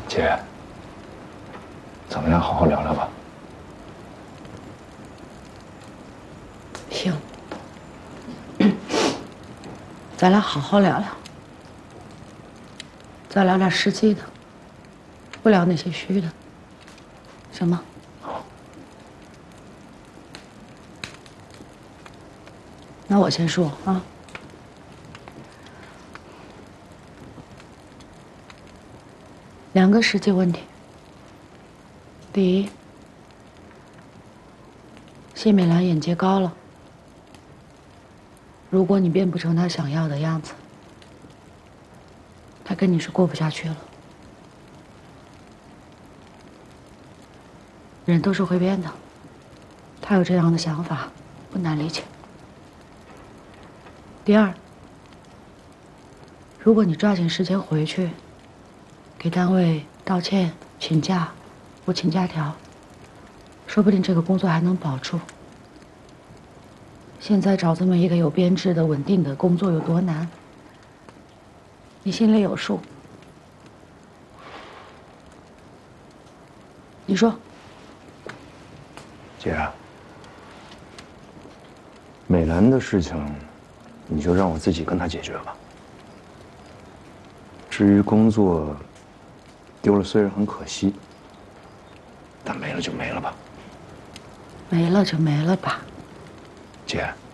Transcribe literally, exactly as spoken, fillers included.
姐，咱们俩好好聊聊吧。 行，咱俩好好聊聊，再聊点实际的，不聊那些虚的，行吗？ 好。 那我先说啊。 两个实际问题。第一，谢美兰眼界高了，如果你变不成她想要的样子，她跟你是过不下去了。人都是会变的，她有这样的想法，不难理解。第二，如果你抓紧时间回去。 给单位道歉、请假，补请假条，说不定这个工作还能保住。现在找这么一个有编制的、稳定的工作有多难，你心里有数。你说， 姐，美兰的事情，你就让我自己跟她解决吧。至于工作， 丢了虽然很可惜，但没了就没了吧。 没了就没了吧。 姐，